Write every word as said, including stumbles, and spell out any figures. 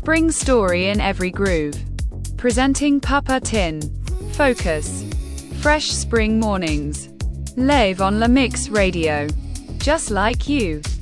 spring story in every groove. Presenting Papa Tin. Focus. Fresh spring mornings. Live on La Mix Radio. Just like you.